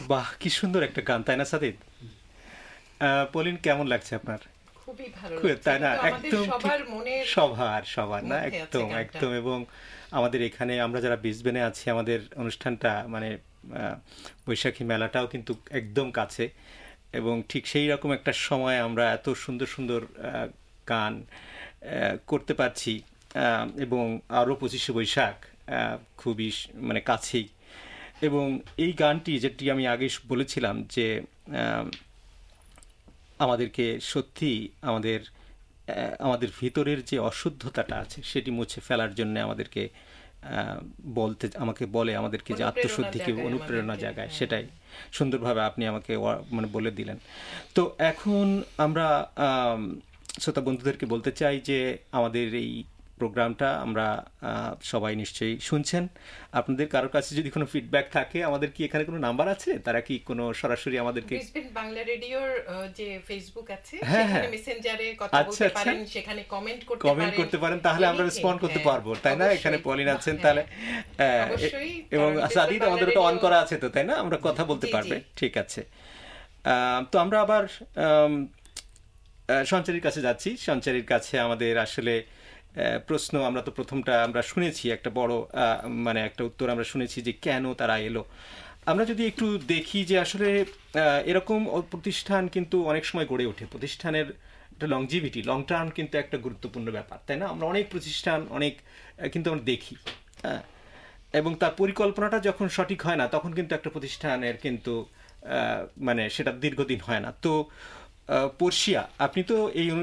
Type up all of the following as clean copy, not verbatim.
বাহ, কি সুন্দর একটা গান, তাই না সাদিদ? পলিন, কেমন লাগছে আপনার? খুবই ভালো তাই না? লাগছে, একদম সবার মনের সবার না, মধ্যে আছে একদম গানটা। একদম। এবং আমাদের এখানে আমরা যারা ব্রিসবেনে আছি, আমাদের অনুষ্ঠানটা মানে বৈশাখী মেলাটাও কিন্তু একদম কাছে, এবং ঠিক সেই রকম একটা সময় আমরা এত সুন্দর সুন্দর গান করতে পারছি। এবং আরও 25শে বৈশাখ খুবই মানে কাছেই। এবং এই গানটি, যেটি আমি আগে বলেছিলাম যে আমাদেরকে সত্যি আমাদের ভিতরের যে অশুদ্ধতাটা আছে সেটি মুছে ফেলার জন্য আমাদেরকে আমাকে বলে আমাদেরকে যে আত্মশুদ্ধিকে অনুপ্রেরণা জাগায়, সেটাই সুন্দরভাবে আপনি আমাকে মানে বলে দিলেন। তো এখন আমরা শ্রোতা বন্ধুদেরকে বলতে চাই যে আমাদের এই প্রোগ্রামটা আমরা সবাই নিশ্চয়ই শুনছেন। আপনাদের কারোর কাছে যদি কোনো ফিডব্যাক থাকে, আমাদের কি এখানে কোনো নাম্বার আছে? তারা কি কোনো সরাসরি আমাদেরকে ব্রিসবেন বাংলা রেডিওর যে ফেসবুক আছে হ্যাঁ, সেখানে মেসেঞ্জারে কথা বলতে পারেন, সেখানে কমেন্ট করতে পারেন, তাহলে আমরা রেসপন্ড করতে পারবো, তাই না? এখানে পলিন আছেন, তাহলে এবং সাদিদ আমাদের তো অন করা আছে, তো তাই না, আমরা কথা বলতে পারবে। ঠিক আছে, তো আমরা আবার সঞ্চারীর কাছে যাচ্ছি। সঞ্চারীর কাছে আমাদের আসলে প্রশ্ন, আমরা তো প্রথমটা আমরা শুনেছি, একটা বড় মানে একটা উত্তর আমরা শুনেছি যে কেন তারা এলো। আমরা যদি একটু দেখি যে আসলে এরকম প্রতিষ্ঠান কিন্তু অনেক সময় গড়ে ওঠে, প্রতিষ্ঠানের একটা লংজিভিটি, লং টার্ম কিন্তু একটা গুরুত্বপূর্ণ ব্যাপার, তাই না? আমরা অনেক প্রতিষ্ঠান কিন্তু আমরা দেখি, হ্যাঁ, এবং তার পরিকল্পনাটা যখন সঠিক হয় না, তখন কিন্তু একটা প্রতিষ্ঠানের কিন্তু মানে সেটা দীর্ঘদিন হয় না। তো পর্ষিয়া, আপনি তো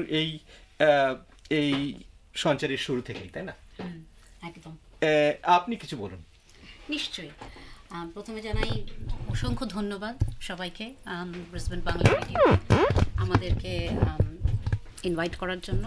এই সঞ্চারের শুরু থেকেই, তাই না? একদম। আপনি কিছু বলুন। নিশ্চয়ই। প্রথমে জানাই অসংখ্য ধন্যবাদ সবাইকে, ব্রিসবেন বাংলা রেডিও আমাদেরকে ইনভাইট করার জন্য,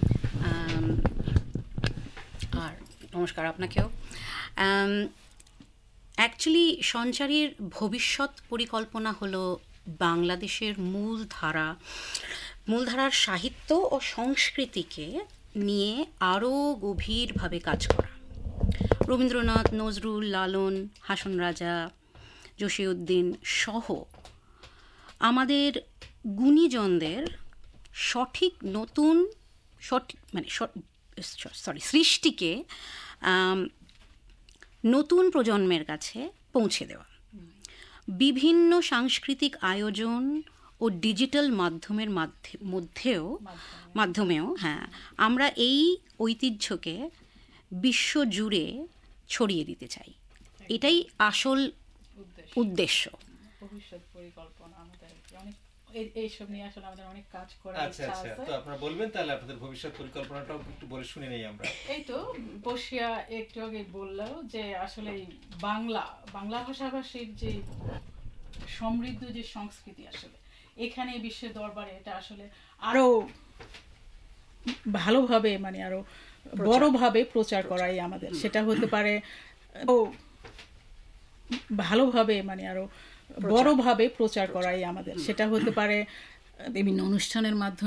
আর নমস্কার আপনাকেও। অ্যাকচুয়ালি সঞ্চারীর ভবিষ্যৎ পরিকল্পনা হলো বাংলাদেশের মূলধারার সাহিত্য ও সংস্কৃতিকে নিয়ে আরও গভীরভাবে কাজ করা। রবীন্দ্রনাথ, নজরুল, লালন, হাসন রাজা, জসিউদ্দিন সহ আমাদের গুণীজনদের সৃষ্টিকে নতুন প্রজন্মের কাছে পৌঁছে দেওয়া। বিভিন্ন সাংস্কৃতিক আয়োজন ও ডিজিটাল মাধ্যমেও হ্যাঁ, আমরা এই ঐতিহ্যকে বিশ্বজুড়ে ছড়িয়ে দিতে চাই। এটাই আসল উদ্দেশ্য। ভবিষ্যৎ পরিকল্পনা আমাদের অনেক এইসব নিয়ে আসলে আমাদের অনেক কাজ করার ইচ্ছা আছে। তো আপনারা বলবেন তাহলে আপনাদের ভবিষ্যৎ পরিকল্পনাটাও একটু বলে শুনে নেই আমরা। এই তো বর্ষিয়া একটু আগে বললো যে আসলে বাংলা ভাষাভাষীর যে সমৃদ্ধ যে সংস্কৃতি, আসলে এখানে বিশ্বের দরবারে এটা আসলে আরো ভালোভাবে মানে আরো বড়ভাবে প্রচার করাই আমাদের, সেটা হতে পারে বিভিন্ন অনুষ্ঠানের মাধ্যমে।